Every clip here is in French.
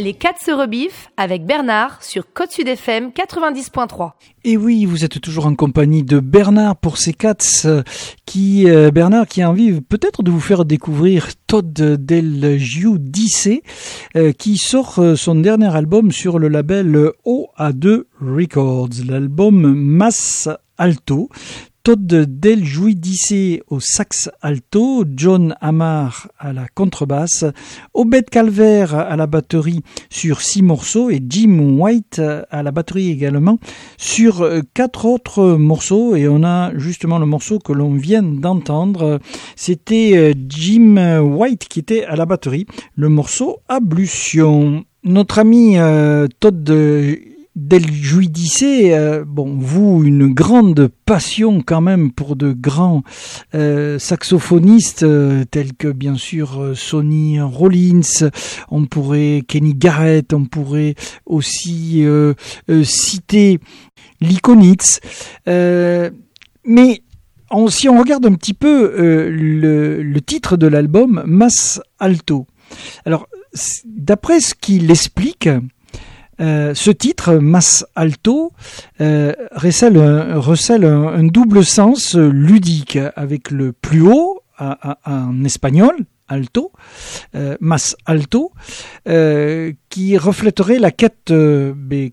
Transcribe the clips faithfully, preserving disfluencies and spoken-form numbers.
Les quatre se rebiffent avec Bernard sur Côte Sud F M quatre-vingt-dix point trois. Et oui, vous êtes toujours en compagnie de Bernard pour ces quatre qui, euh, Bernard qui a envie peut-être de vous faire découvrir Todd del Giudice euh, qui sort euh, son dernier album sur le label O A deux Records, l'album Mas Alto. Todd del Giudice au sax alto, John Amar à la contrebasse, Obed Calvert à la batterie sur six morceaux et Jim White à la batterie également sur quatre autres morceaux. Et on a justement le morceau que l'on vient d'entendre, c'était Jim White qui était à la batterie, le morceau Ablution. Notre ami euh, Todd del Giudice, euh, bon, vous, une grande passion quand même pour de grands euh, saxophonistes euh, tels que bien sûr euh, Sonny Rollins, on pourrait Kenny Garrett, on pourrait aussi euh, euh, citer Lee Konitz, euh, mais on, si on regarde un petit peu euh, le, le titre de l'album, Mas Alto, alors d'après ce qu'il explique, Euh, ce titre, Mas Alto, euh, recèle, un, recèle un, un double sens ludique avec le plus haut à, à, en espagnol, alto, euh, Mas Alto, euh, qui reflèterait la quête euh,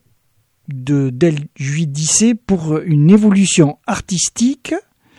de del Giudice pour une évolution artistique,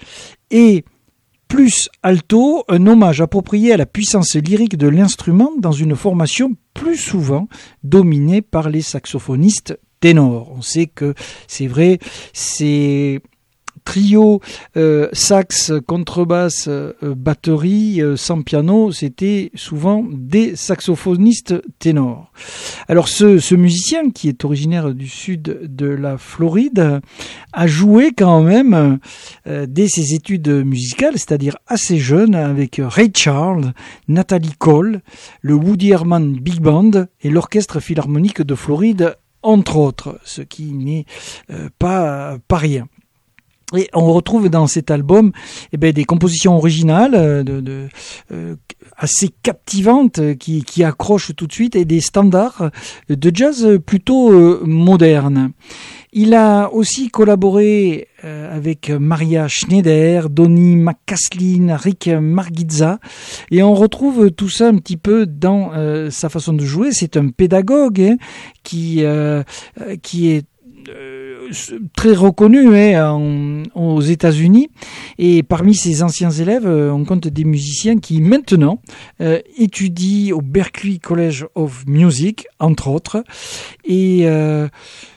et plus alto, un hommage approprié à la puissance lyrique de l'instrument dans une formation plus souvent dominée par les saxophonistes ténors. On sait que c'est vrai, c'est trio, euh, sax, contrebasse, euh, batterie, euh, sans piano, c'était souvent des saxophonistes ténors. Alors ce, ce musicien, qui est originaire du sud de la Floride, a joué quand même euh, dès ses études musicales, c'est-à-dire assez jeune, avec Ray Charles, Natalie Cole, le Woody Herman Big Band et l'Orchestre Philharmonique de Floride, entre autres, ce qui n'est euh, pas, pas rien. Et on retrouve dans cet album eh ben, des compositions originales, de, de, euh, assez captivantes, qui, qui accrochent tout de suite, et des standards de jazz plutôt euh, modernes. Il a aussi collaboré euh, avec Maria Schneider, Donny McCaslin, Rick Margizza, et on retrouve tout ça un petit peu dans euh, sa façon de jouer. C'est un pédagogue hein, qui, euh, qui est Euh, très reconnu hein, en, aux États-Unis, et parmi ses anciens élèves, on compte des musiciens qui maintenant euh, étudient au Berklee College of Music, entre autres, et euh,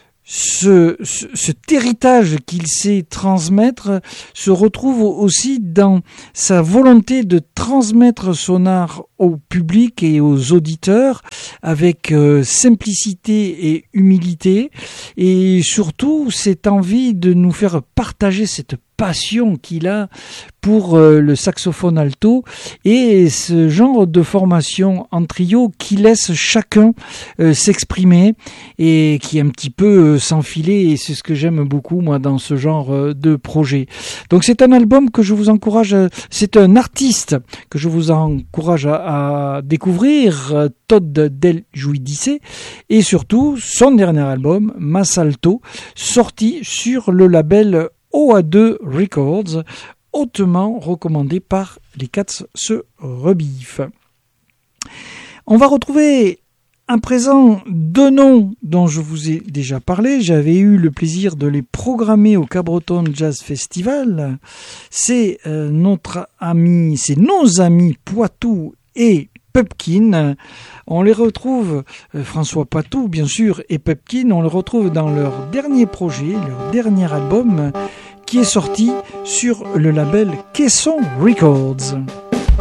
Ce, ce, cet héritage qu'il sait transmettre se retrouve aussi dans sa volonté de transmettre son art au public et aux auditeurs avec euh, simplicité et humilité, et surtout cette envie de nous faire partager cette passion qu'il a pour euh, le saxophone alto et ce genre de formation en trio qui laisse chacun euh, s'exprimer et qui est un petit peu euh, s'enfiler, et c'est ce que j'aime beaucoup moi dans ce genre euh, de projet. Donc c'est un album que je vous encourage, euh, c'est un artiste que je vous encourage à, à découvrir, euh, Todd del Giudice, et surtout son dernier album Mas Alto, sorti sur le label O A deux Records, hautement recommandé par les Cats se rebiffent. On va retrouver à présent deux noms dont je vous ai déjà parlé. J'avais eu le plaisir de les programmer au Cabreton Jazz Festival. C'est euh, notre ami, c'est nos amis Poitou et Pupkin. On les retrouve, euh, François Patou bien sûr et Pupkin, on les retrouve dans leur dernier projet, leur dernier album qui est sorti sur le label Caisson Records.